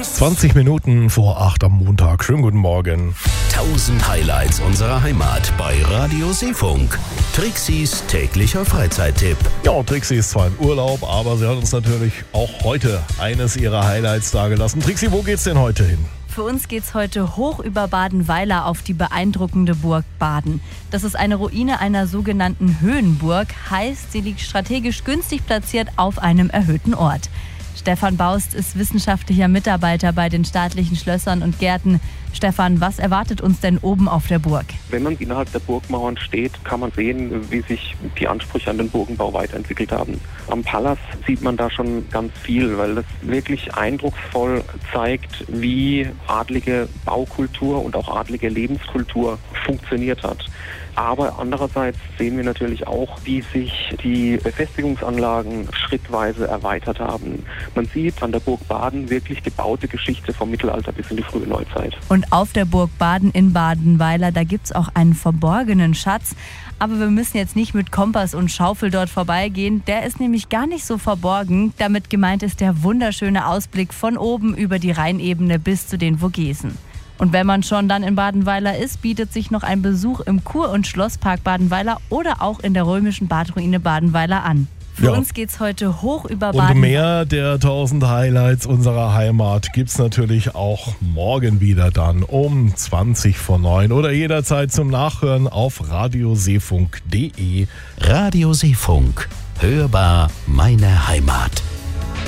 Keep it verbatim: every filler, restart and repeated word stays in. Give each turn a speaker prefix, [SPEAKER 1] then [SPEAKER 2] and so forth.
[SPEAKER 1] zwanzig Minuten vor acht am Montag. Schönen guten Morgen.
[SPEAKER 2] tausend Highlights unserer Heimat bei Radio Seefunk. Trixis täglicher Freizeittipp.
[SPEAKER 1] Ja, Trixi ist zwar im Urlaub, aber sie hat uns natürlich auch heute eines ihrer Highlights dargelassen. Trixi, wo geht's denn heute hin?
[SPEAKER 3] Für uns geht's heute hoch über Badenweiler auf die beeindruckende Burg Baden. Das ist eine Ruine einer sogenannten Höhenburg, heißt, sie liegt strategisch günstig platziert auf einem erhöhten Ort. Stefan Baust ist wissenschaftlicher Mitarbeiter bei den staatlichen Schlössern und Gärten. Stefan, was erwartet uns denn oben auf der Burg?
[SPEAKER 4] Wenn man innerhalb der Burgmauern steht, kann man sehen, wie sich die Ansprüche an den Burgenbau weiterentwickelt haben. Am Palas sieht man da schon ganz viel, weil das wirklich eindrucksvoll zeigt, wie adlige Baukultur und auch adlige Lebenskultur funktioniert hat. Aber andererseits sehen wir natürlich auch, wie sich die Befestigungsanlagen schrittweise erweitert haben. Man sieht an der Burg Baden wirklich gebaute Geschichte vom Mittelalter bis in die frühe Neuzeit.
[SPEAKER 3] Und auf der Burg Baden in Badenweiler, da gibt's auch einen verborgenen Schatz. Aber wir müssen jetzt nicht mit Kompass und Schaufel dort vorbeigehen. Der ist nämlich gar nicht so verborgen. Damit gemeint ist der wunderschöne Ausblick von oben über die Rheinebene bis zu den Vogesen. Und wenn man schon dann in Badenweiler ist, bietet sich noch ein Besuch im Kur- und Schlosspark Badenweiler oder auch in der römischen Badruine Badenweiler an. Für
[SPEAKER 1] Ja.
[SPEAKER 3] uns geht's heute hoch über Badenweiler.
[SPEAKER 1] Und mehr der tausend Highlights unserer Heimat gibt's natürlich auch morgen wieder dann um zwanzig vor neun oder jederzeit zum Nachhören auf radioseefunk punkt de.
[SPEAKER 2] Radio Seefunk. Hörbar meine Heimat.